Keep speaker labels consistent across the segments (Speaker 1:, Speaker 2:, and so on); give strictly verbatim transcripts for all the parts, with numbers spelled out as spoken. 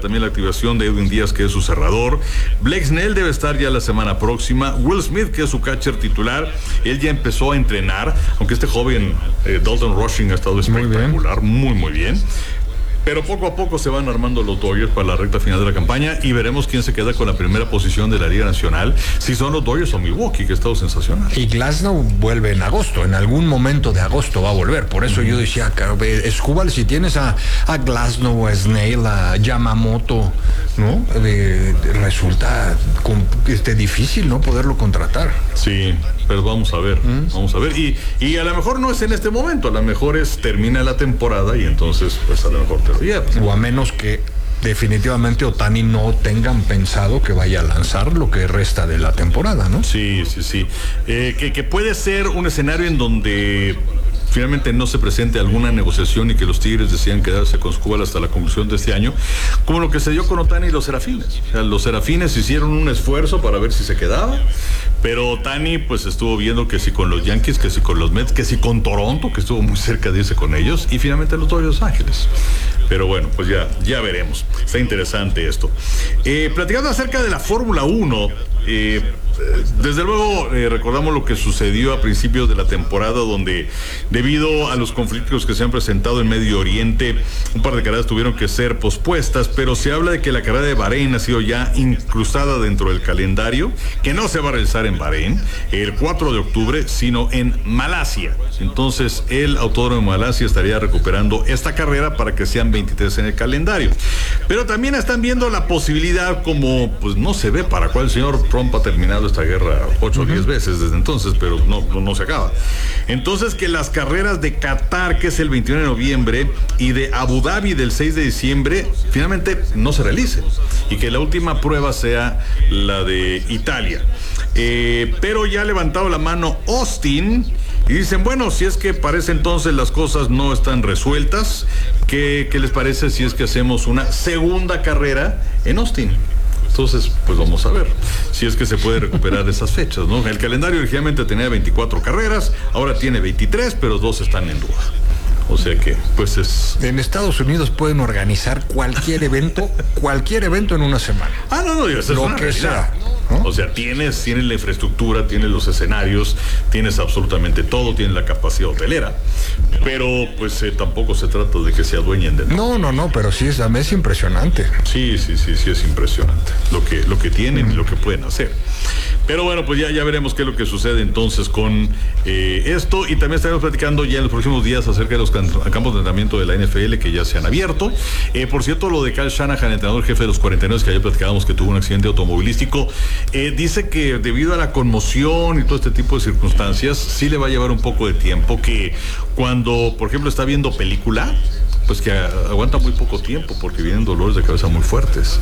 Speaker 1: también la activación de Edwin Díaz, que es su cerrador. Blake Snell debe estar ya la semana próxima. Will Smith, que es su catcher titular, él ya empezó a entrenar, aunque este joven eh, Dalton Rushing ha estado espectacular, muy, muy, muy bien. Pero poco a poco se van armando los Dodgers para la recta final de la campaña y veremos quién se queda con la primera posición de la Liga Nacional, si son los Dodgers o Milwaukee, que ha estado sensacional.
Speaker 2: Y Glasnow vuelve en agosto, en algún momento de agosto va a volver. Por eso mm. yo decía, Escúbal, si tienes a, a Glasnow, a Snell, a Yamamoto, ¿no? Eh, resulta con, este, difícil, ¿no? Poderlo contratar.
Speaker 1: Sí, pero vamos a ver, mm. vamos a ver. Y, y a lo mejor no es en este momento, a lo mejor es termina la temporada y entonces, pues a lo mejor te ríes.
Speaker 2: O a menos que definitivamente Ohtani no tengan pensado que vaya a lanzar lo que resta de la temporada, ¿no?
Speaker 1: Sí, sí, sí. Eh, que, que puede ser un escenario en donde finalmente no se presente alguna negociación y que los Tigres decían quedarse con Escúbal hasta la conclusión de este año, como lo que se dio con Ohtani y los Serafines. O sea, los Serafines hicieron un esfuerzo para ver si se quedaba, pero Ohtani pues estuvo viendo que si con los Yankees, que si con los Mets, que si con Toronto, que estuvo muy cerca de irse con ellos, y finalmente los Dodgers Ángeles. Pero bueno, pues ya, ya veremos. Está interesante esto. Eh, platicando acerca de la Fórmula uno, eh, desde luego eh, recordamos lo que sucedió a principios de la temporada, donde debido a los conflictos que se han presentado en Medio Oriente, un par de carreras tuvieron que ser pospuestas, pero se habla de que la carrera de Bahrein ha sido ya incrustada dentro del calendario, que no se va a realizar en Bahrein el cuatro de octubre, sino en Malasia. Entonces el Autódromo de Malasia estaría recuperando esta carrera para que sean veintitrés en el calendario. Pero también están viendo la posibilidad, como pues no se ve para cuál el señor Trump ha terminado esta guerra ocho o diez veces desde entonces, pero no, no, no se acaba. Entonces que las carreras de Qatar, que es el veintiuno de noviembre, y de Abu Dhabi del seis de diciembre, finalmente no se realicen, y que la última prueba sea la de Italia. Eh, pero ya ha levantado la mano Austin y dicen, bueno, si es que parece entonces las cosas no están resueltas, ¿qué, qué les parece si es que hacemos una segunda carrera en Austin? Entonces, pues vamos a ver si es que se puede recuperar esas fechas, ¿no? El calendario originalmente tenía veinticuatro carreras, ahora tiene veintitrés, pero dos están en duda. O sea que, pues es...
Speaker 2: En Estados Unidos pueden organizar cualquier evento, cualquier evento en una semana.
Speaker 1: Ah, no, no, eso es
Speaker 2: lo
Speaker 1: una
Speaker 2: que
Speaker 1: realidad,
Speaker 2: sea, ¿no?
Speaker 1: O sea, tienes, tienes la infraestructura, tienes los escenarios, tienes absolutamente todo, tienes la capacidad hotelera, pero pues eh, tampoco se trata de que se adueñen de todo.
Speaker 2: No, no, no, pero sí es, es impresionante.
Speaker 1: Sí, sí, sí, sí es impresionante lo que, lo que tienen mm. y lo que pueden hacer. Pero bueno, pues ya, ya veremos qué es lo que sucede entonces con eh, esto, y también estaremos platicando ya en los próximos días acerca de los campos de entrenamiento de la N F L que ya se han abierto. Eh, por cierto, lo de Kyle Shanahan, entrenador jefe de los cuarenta y nueve, que ayer platicábamos que tuvo un accidente automovilístico, eh, dice que debido a la conmoción y todo este tipo de circunstancias, sí le va a llevar un poco de tiempo, que cuando, por ejemplo, está viendo película, pues que aguanta muy poco tiempo porque vienen dolores de cabeza muy fuertes.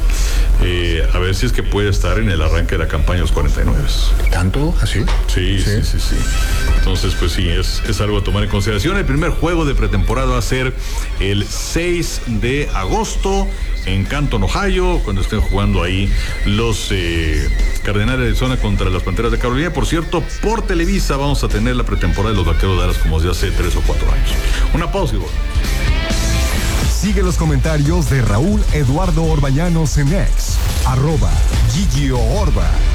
Speaker 1: Eh, a ver si es que puede estar en el arranque de la campaña de los cuarenta y nueve.
Speaker 2: ¿Tanto? ¿Así?
Speaker 1: Sí, sí, sí, sí, sí. Entonces, pues sí, es, es algo a tomar en consideración. El primer juego de pretemporada va a ser el seis de agosto en Canton, Ohio, cuando estén jugando ahí los eh, Cardenales de Arizona contra las Panteras de Carolina. Por cierto, por Televisa vamos a tener la pretemporada de los Vaqueros de Dallas como desde hace tres o cuatro años. Una pausa y volvemos.
Speaker 3: Sigue los comentarios de Raúl Eduardo Orbañanos en X, arroba Gigio Orba.